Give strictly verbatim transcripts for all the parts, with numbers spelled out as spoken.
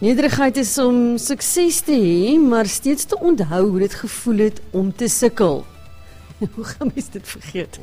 Nederigheid is om sukses te hê, maar steeds te onthou hoe dit gevoel het om te sukkel. Hoe gaan mens dit vergeet?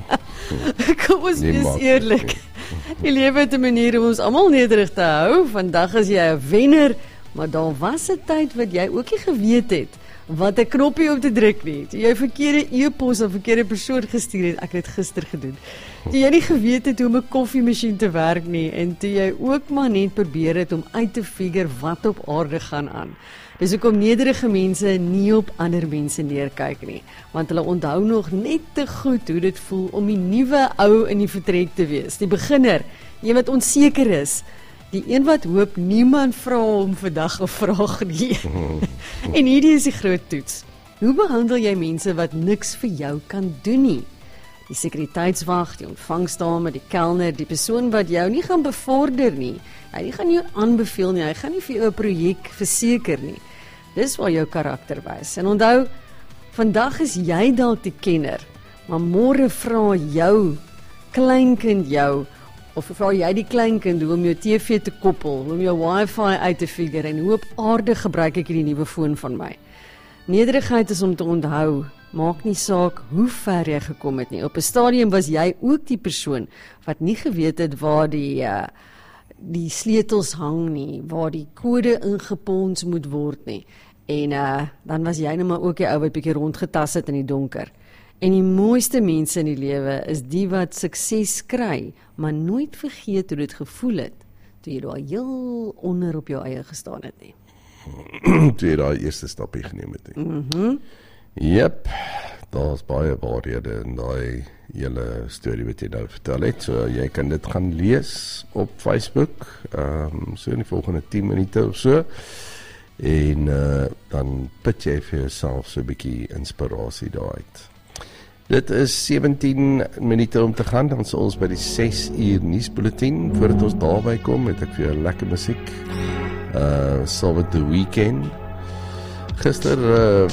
Kom ons Nee, wees maak- eerlik. Die lewe het 'n manier om ons almal nederig te hou. Vandag is jy 'n wenner, maar daar was 'n tyd wat jy ook nie geweet het wat 'n knoppie om te druk nie. Toe jy verkeerde e-pos aan verkeerde persoon gestuur het, ek het dit gister gedoen. Toe jy nie geweet het hoe om 'n koffiemasjien te werk nie en toe jy ook maar net probeer het om uit te figure wat op aarde gaan aan. Dis hoekom nederige mense nie op ander mense neerkyk nie, want hulle onthou nog net te goed hoe dit voel om die nuwe ou in die vertrek te wees, die beginner, een wat onseker is, die een wat hoop niemand vra hom vandag 'n vraag nie. En hierdie is die groot toets. Hoe behandel jy mense wat niks vir jou kan doen nie? Die sekuriteitswag, die ontvangsdame, die kelner, die persoon wat jou nie gaan bevorder nie. Hy nie gaan jou aanbeveel nie, hy gaan nie vir jou 'n projek verseker nie. Dis waar jou karakter wys. En onthou, vandag is jy dalk die kenner, maar môre vra jou kleinkind jou, of vra jy die kleinkind hoe om jou T V te koppel, hoe om jou wifi uit te figure en hoe op aarde gebruik ek hierdie nuwe foon van my. Nederigheid is om te onthou, maak nie saak hoe ver jy gekom het nie. Op 'n stadium was jy ook die persoon wat nie geweet het waar die uh, die sleutels hang nie, waar die kode ingepons moet word nie. En uh, dan was jy nou maar ook die ou wat bietjie rondgetas het in die donker. En die mooiste mense in die lewe is die wat sukses kry, maar nooit vergeet hoe dit gevoel het toe jy daar heel onder op jou eie gestaan het nie. Toe jy daai eerste stapie geneem het. Mhm. Jep, daar's baie waarhede in daai hele storie wat jy nou vertel het. So jy kan dit gaan lees op Facebook, um, so in die volgende tien minute of so. En uh, dan put jy vir jouself so 'n bietjie inspirasie daaruit. Dit is sewentien minute om te gaan, dan sal ons by die ses uur nuusbulletin. Voordat ons daarby kom, het ek vir jou lekker musiek. Uh, saam met The Weeknd. Gister uh,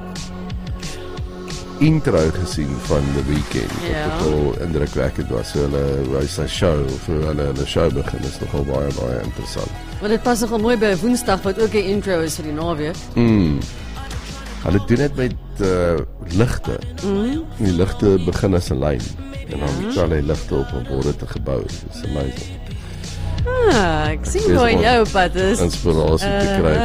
intro gesien van The Weeknd, Ja. wat nogal indrukwekkend was. So hulle, hy sy show, of hulle, hulle show begin, is nogal baie, baie interessant. Want dit pas nogal mooi by Woensdag, wat ook 'n intro is vir die naweek. Mm. Hulle doen dit met uh, ligte. Mm. Die ligte begin as 'n lyn, en dan mm. sal hy ligte op en word dit 'n gebou. Dis amazing. Ah, ek sien Dis waar om jou pad is. Inspirasie te kry.